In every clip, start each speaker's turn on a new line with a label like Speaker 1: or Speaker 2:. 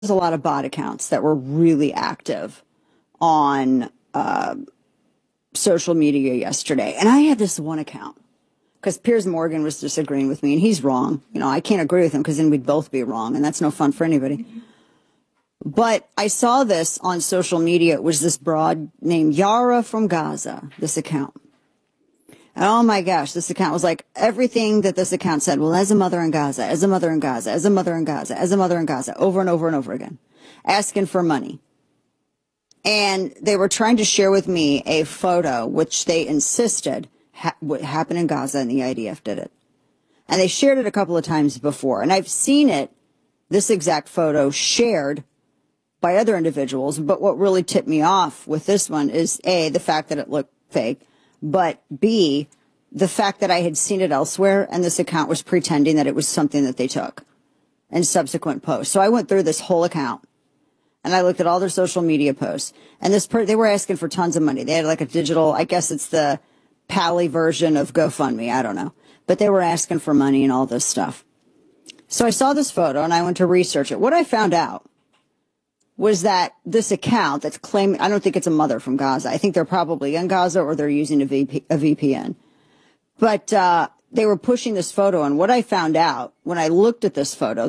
Speaker 1: a lot of bot accounts that were really active on social media yesterday. And I had this one account because Piers Morgan was disagreeing with me, and he's wrong. You know, I can't agree with him because then we'd both be wrong, and that's no fun for anybody. But I saw this on social media. It was this broad named Yara from Gaza, this account. And oh my gosh, this account was like everything that this account said. Well, as a mother in Gaza, as a mother in Gaza, as a mother in Gaza, as a mother in Gaza, over and over and over again, asking for money. And they were trying to share with me a photo, which they insisted what happened in Gaza, and the IDF did it. And they shared it a couple of times before. And I've seen it, this exact photo, shared by other individuals. But what really tipped me off with this one is, A, the fact that it looked fake, but B, the fact that I had seen it elsewhere, and this account was pretending that it was something that they took in subsequent posts. So I went through this whole account, and I looked at all their social media posts. And they were asking for tons of money. They had like a digital, I guess it's the Pally version of GoFundMe. I don't know. But they were asking for money and all this stuff. So I saw this photo, and I went to research it. What I found out was that this account that's claiming, I don't think it's a mother from Gaza. I think they're probably in Gaza, or they're using a VPN. But they were pushing this photo. And what I found out when I looked at this photo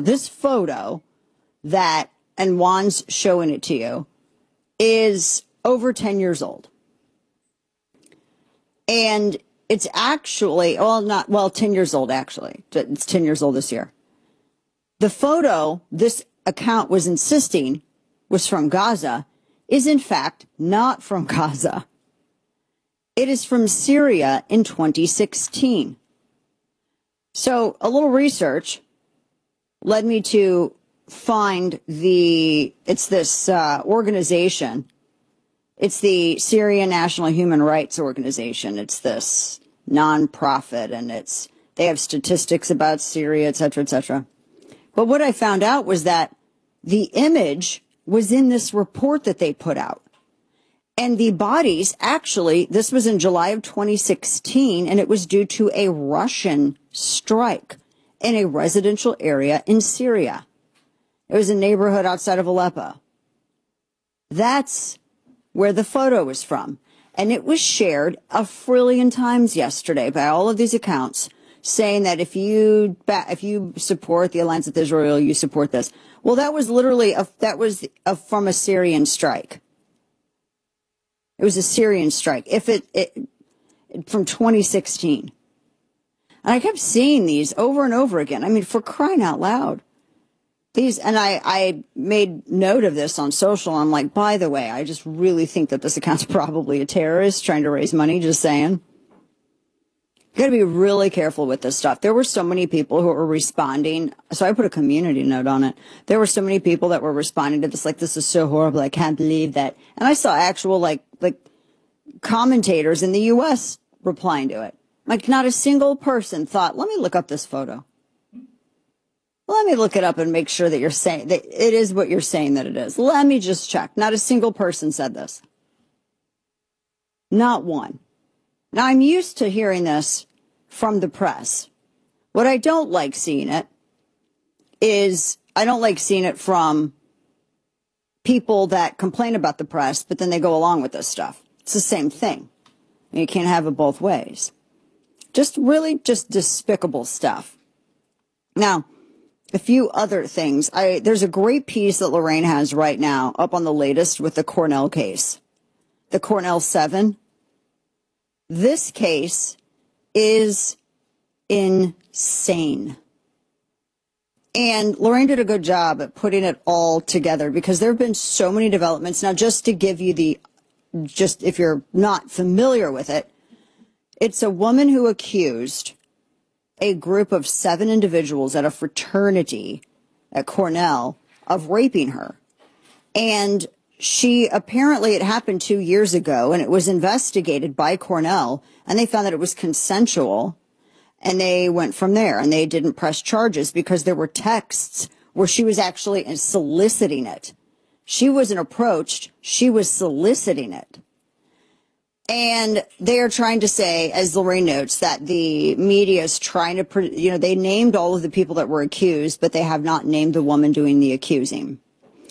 Speaker 1: that, and Juan's showing it to you, is over 10 years old. And it's actually, 10 years old, actually. It's 10 years old this year. The photo this account was insisting was from Gaza is in fact not from Gaza. It is from Syria in 2016. So a little research led me to find it's this organization. It's the Syrian National Human Rights Organization. It's this nonprofit, and they have statistics about Syria, et cetera, et cetera. But what I found out was that the image was in this report that they put out. And the bodies, actually, this was in July of 2016, and it was due to a Russian strike in a residential area in Syria. It was a neighborhood outside of Aleppo. That's where the photo was from. And it was shared a trillion times yesterday by all of these accounts, saying that if you support the alliance with Israel, you support this. Well, that was literally from a Syrian strike. It was a Syrian strike. From 2016. And I kept seeing these over and over again. I mean, for crying out loud. I made note of this on social. I'm like, by the way, I just really think that this account's probably a terrorist trying to raise money, just saying. You got to be really careful with this stuff. There were so many people who were responding. So I put a community note on it. There were so many people that were responding to this, like, this is so horrible. I can't believe that. And I saw actual, like commentators in the U.S. replying to it. Like, not a single person thought, let me look up this photo. Let me look it up and make sure that you're saying that it is what you're saying that it is. Let me just check. Not a single person said this. Not one. Now, I'm used to hearing this from the press. What I don't like seeing it is I don't like seeing it from people that complain about the press, but then they go along with this stuff. It's the same thing. You can't have it both ways. Just despicable stuff. Now, a few other things. There's a great piece that Lorraine has right now up on the latest with the Cornell case. The Cornell 7. This case is insane. And Lorraine did a good job at putting it all together because there have been so many developments. Now, just to give you if you're not familiar with it, it's a woman who accused a group of 7 individuals at a fraternity at Cornell of raping her. And it happened 2 years ago, and it was investigated by Cornell, and they found that it was consensual, and they went from there, and they didn't press charges because there were texts where she was actually soliciting it. She wasn't approached, she was soliciting it. And they are trying to say, as Lorraine notes, that the media is trying to, they named all of the people that were accused, but they have not named the woman doing the accusing.